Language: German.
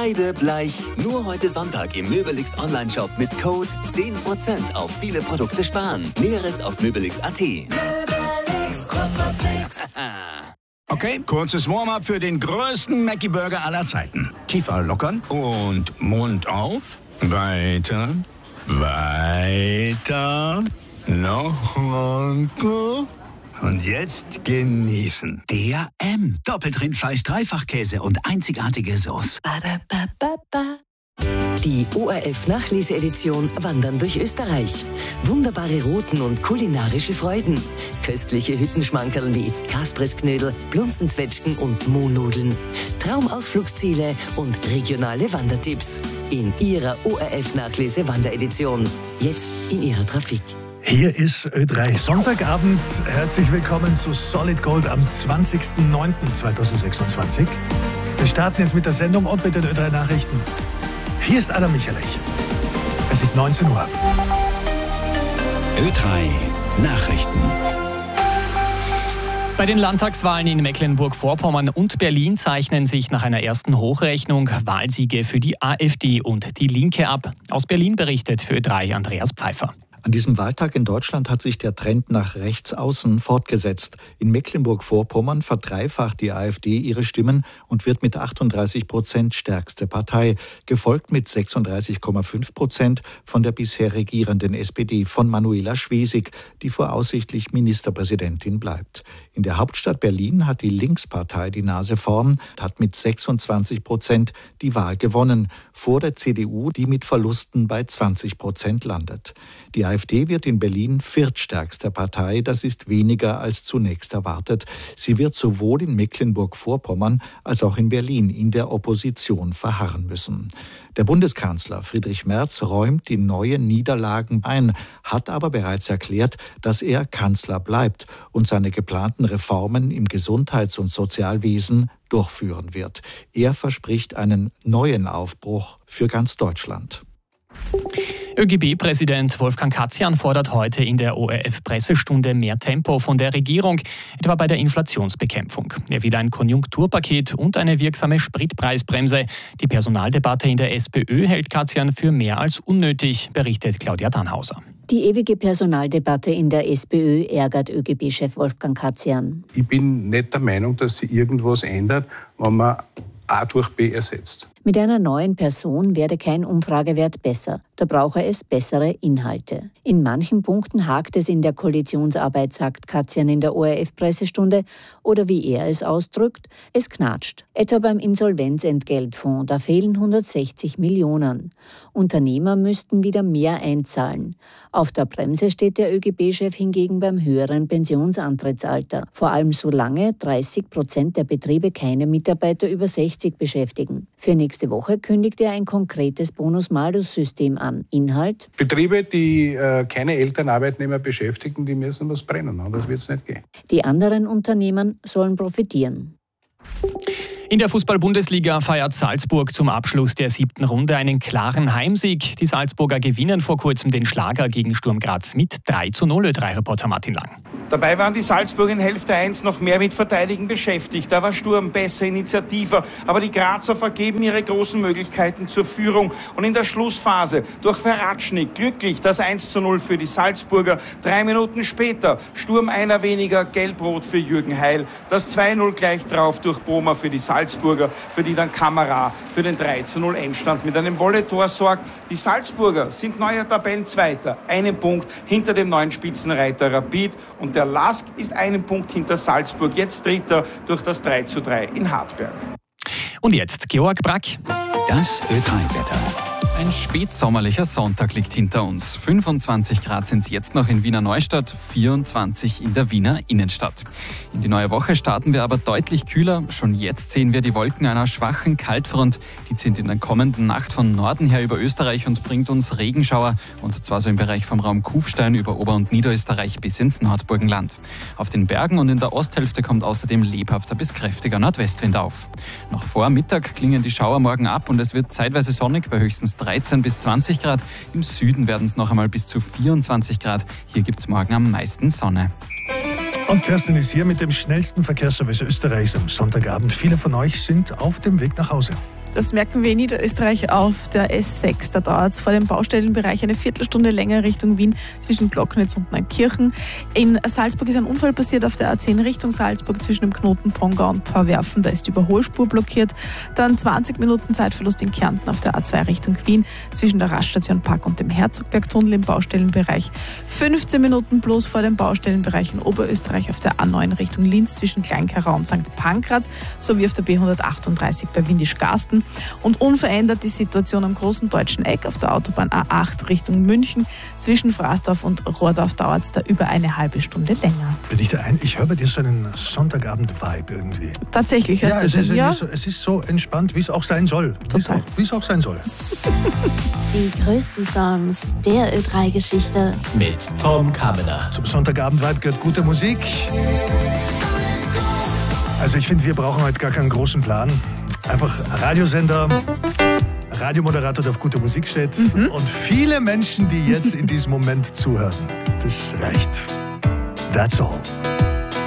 Kreidebleich. Nur heute Sonntag im Möbelix Online-Shop mit Code 10% auf viele Produkte sparen. Näheres auf möbelix.at. Möbelix, kostet was nix. Okay, kurzes Warm-up für den größten Mackie-Burger aller Zeiten. Kiefer lockern und Mund auf. Weiter, weiter, noch weiter. Und jetzt genießen. Der M. Doppeltrindfleisch, Dreifachkäse und einzigartige Sauce. Die ORF-Nachlese-Edition Wandern durch Österreich. Wunderbare Routen und kulinarische Freuden. Köstliche Hüttenschmankerl wie Kaspressknödel, Blunzenzwetschgen und Mohnnudeln. Traumausflugsziele und regionale Wandertipps. In Ihrer ORF-Nachlese-Wanderedition. Jetzt in Ihrer Trafik. Hier ist Ö3 Sonntagabend. Herzlich willkommen zu Solid Gold am 20.09.2026. Wir starten jetzt mit der Sendung und mit den Ö3 Nachrichten. Hier ist Adam Michalich. Es ist 19 Uhr. Ö3 Nachrichten. Bei den Landtagswahlen in Mecklenburg-Vorpommern und Berlin zeichnen sich nach einer ersten Hochrechnung Wahlsiege für die AfD und die Linke ab. Aus Berlin berichtet für Ö3 Andreas Pfeiffer. An diesem Wahltag in Deutschland hat sich der Trend nach rechts außen fortgesetzt. In Mecklenburg-Vorpommern verdreifacht die AfD ihre Stimmen und wird mit 38% stärkste Partei, gefolgt mit 36,5% von der bisher regierenden SPD, von Manuela Schwesig, die voraussichtlich Ministerpräsidentin bleibt. In der Hauptstadt Berlin hat die Linkspartei die Nase vorn, hat mit 26% die Wahl gewonnen, vor der CDU, die mit Verlusten bei 20% landet. Die AfD wird in Berlin viertstärkste Partei, das ist weniger als zunächst erwartet. Sie wird sowohl in Mecklenburg-Vorpommern als auch in Berlin in der Opposition verharren müssen. Der Bundeskanzler Friedrich Merz räumt die neuen Niederlagen ein, hat aber bereits erklärt, dass er Kanzler bleibt und seine geplanten Reformen im Gesundheits- und Sozialwesen durchführen wird. Er verspricht einen neuen Aufbruch für ganz Deutschland. ÖGB-Präsident Wolfgang Katzian fordert heute in der ORF-Pressestunde mehr Tempo von der Regierung, etwa bei der Inflationsbekämpfung. Er will ein Konjunkturpaket und eine wirksame Spritpreisbremse. Die Personaldebatte in der SPÖ hält Katzian für mehr als unnötig, berichtet Claudia Dannhauser. Die ewige Personaldebatte in der SPÖ ärgert ÖGB-Chef Wolfgang Katzian. Ich bin nicht der Meinung, dass sich irgendwas ändert, wenn man A durch B ersetzt. Mit einer neuen Person werde kein Umfragewert besser. Da brauche es bessere Inhalte. In manchen Punkten hakt es in der Koalitionsarbeit, sagt Katzian in der ORF-Pressestunde. Oder wie er es ausdrückt, es knatscht. Etwa beim Insolvenzentgeltfonds, da fehlen 160 Millionen. Unternehmer müssten wieder mehr einzahlen. Auf der Bremse steht der ÖGB-Chef hingegen beim höheren Pensionsantrittsalter. Vor allem solange 30% der Betriebe keine Mitarbeiter über 60 beschäftigen. Für nächste Woche kündigt er ein konkretes Bonus-Malus-System an. Inhalt: Betriebe, die keine Elternarbeitnehmer beschäftigen, die müssen was brennen. Anders wird es nicht gehen. Die anderen Unternehmen sollen profitieren. In der Fußball-Bundesliga feiert Salzburg zum Abschluss der 7. Runde einen klaren Heimsieg. Die Salzburger gewinnen vor kurzem den Schlager gegen Sturm Graz mit 3:0, Ö3-Reporter Martin Lang. Dabei waren die Salzburger in Hälfte 1 noch mehr mit Verteidigen beschäftigt. Da war Sturm besser, initiativer. Aber die Grazer vergeben ihre großen Möglichkeiten zur Führung. Und in der Schlussphase durch Verratschnik glücklich das 1:0 für die Salzburger. 3 Minuten später Sturm einer weniger, gelb-rot für Jürgen Heil. Das 2:0 gleich drauf durch Bohmer für die Salzburger, für die dann Kamara für den 3:0 Endstand mit einem Wolle-Tor sorgt. Die Salzburger sind neuer Tabellenzweiter, einen Punkt hinter dem neuen Spitzenreiter Rapid. Und der LASK ist einen Punkt hinter Salzburg, jetzt Dritter durch das 3:3 in Hartberg. Und jetzt Georg Brack. Das Ö3-Wetter. Ein spätsommerlicher Sonntag liegt hinter uns. 25 Grad sind es jetzt noch in Wiener Neustadt, 24 in der Wiener Innenstadt. In die neue Woche starten wir aber deutlich kühler. Schon jetzt sehen wir die Wolken einer schwachen Kaltfront. Die zieht in der kommenden Nacht von Norden her über Österreich und bringt uns Regenschauer. Und zwar so im Bereich vom Raum Kufstein über Ober- und Niederösterreich bis ins Nordburgenland. Auf den Bergen und in der Osthälfte kommt außerdem lebhafter bis kräftiger Nordwestwind auf. Noch vor Mittag klingen die Schauer morgen ab und es wird zeitweise sonnig bei höchstens 13 bis 20 Grad. Im Süden werden es noch einmal bis zu 24 Grad. Hier gibt es morgen am meisten Sonne. Und Kerstin ist hier mit dem schnellsten Verkehrsservice Österreichs am Sonntagabend. Viele von euch sind auf dem Weg nach Hause. Das merken wir in Niederösterreich auf der S6. Da dauert es vor dem Baustellenbereich eine Viertelstunde länger Richtung Wien zwischen Glocknitz und Neunkirchen. In Salzburg ist ein Unfall passiert auf der A10 Richtung Salzburg zwischen dem Knoten Pongau und Pfarrwerfen. Da ist die Überholspur blockiert. Dann 20 Minuten Zeitverlust in Kärnten auf der A2 Richtung Wien zwischen der Raststation Park und dem Herzogbergtunnel im Baustellenbereich. 15 Minuten plus vor dem Baustellenbereich in Oberösterreich auf der A9 Richtung Linz zwischen Kleinkarau und St. Pankraz sowie auf der B138 bei Windisch-Garsten. Und unverändert die Situation am großen deutschen Eck auf der Autobahn A8 Richtung München. Zwischen Fraßdorf und Rohrdorf dauert es da über eine halbe Stunde länger. Ich höre bei dir so einen Sonntagabend-Vibe irgendwie. Tatsächlich, hörst du es den? Ja, es ist so entspannt, wie es auch sein soll. Wie es auch sein soll. Die größten Songs der Ö3-Geschichte mit Tom Kamener. Zum Sonntagabend-Vibe gehört gute Musik. Also ich finde, wir brauchen heute gar keinen großen Plan. Einfach Radiosender, Radiomoderator, der auf gute Musik steht und viele Menschen, die jetzt in diesem Moment zuhören. Das reicht. That's all.